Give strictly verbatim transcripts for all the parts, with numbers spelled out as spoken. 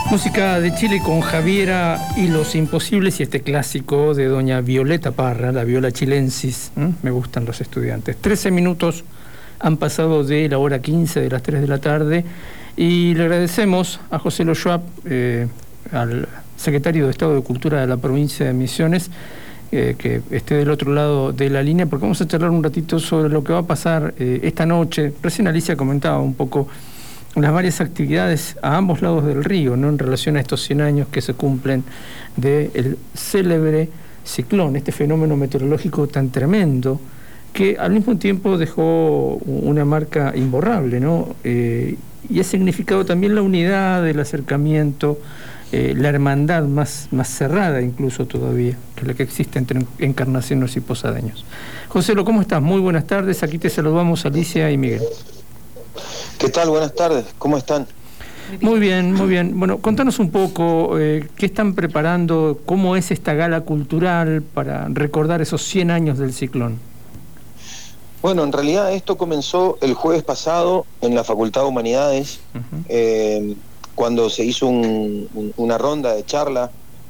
Música de Chile con Javiera y los Imposibles y este clásico de doña Violeta Parra, la viola chilensis. ¿Mm? Me gustan los estudiantes. trece minutos han pasado de la hora quince de las tres de la tarde y le agradecemos a José Lo Schwab, eh, al secretario de Estado de Cultura de la provincia de Misiones, eh, que esté del otro lado de la línea, porque vamos a charlar un ratito sobre lo que va a pasar eh, esta noche. Recién Alicia comentaba un poco las varias actividades a ambos lados del río, ¿no?, en relación a estos cien años que se cumplen del célebre ciclón, este fenómeno meteorológico tan tremendo que al mismo tiempo dejó una marca imborrable, ¿no? Eh, y ha significado también la unidad, el acercamiento, eh, la hermandad más, más cerrada incluso todavía que la que existe entre encarnacianos y posadeños. José, ¿cómo estás? Muy buenas tardes, aquí te saludamos Alicia y Miguel. ¿Qué tal? Buenas tardes, ¿cómo están? Muy bien, muy bien. Bueno, contanos un poco, eh, ¿qué están preparando? ¿Cómo es esta gala cultural para recordar esos cien años del ciclón? Bueno, en realidad esto comenzó el jueves pasado en la Facultad de Humanidades, uh-huh. eh, cuando se hizo un, un, una ronda de charla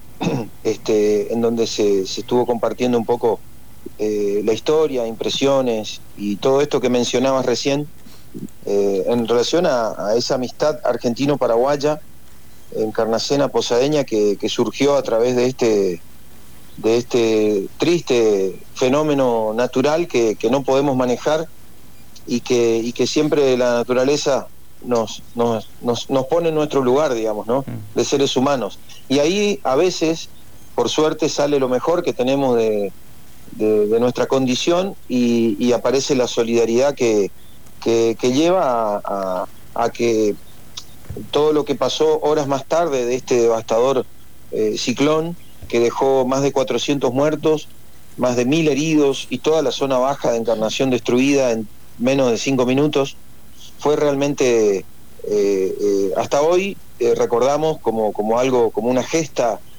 este, en donde se, se estuvo compartiendo un poco eh, la historia, impresiones y todo esto que mencionabas recién. Eh, en relación a, a esa amistad argentino-paraguaya, encarnacena posadeña, que, que surgió a través de este, de este triste fenómeno natural que, que no podemos manejar y que, y que siempre la naturaleza nos, nos, nos, nos pone en nuestro lugar, digamos, ¿no?, de seres humanos. Y ahí a veces, por suerte, sale lo mejor que tenemos de, de, de nuestra condición y, y aparece la solidaridad que Que, que lleva a, a, a que todo lo que pasó horas más tarde de este devastador eh, ciclón, que dejó más de cuatrocientos muertos, más de mil heridos y toda la zona baja de Encarnación destruida en menos de cinco minutos, fue realmente, eh, eh, hasta hoy, eh, recordamos como, como algo, como una gesta